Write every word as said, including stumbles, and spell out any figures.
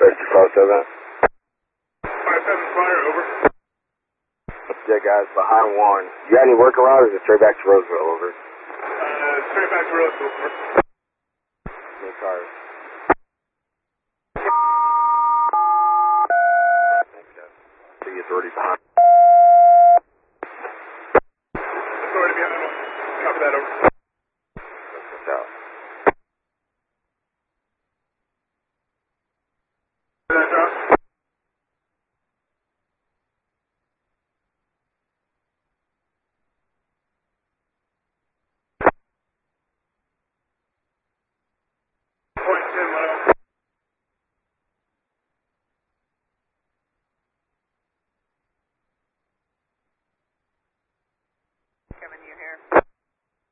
Vector five seven. five seven Flyer, over. Yeah, guys, behind one. You got any work around, or is it straight back to Roseville, over? Uh, straight back to Roseville, over. No cars. See, it's already behind.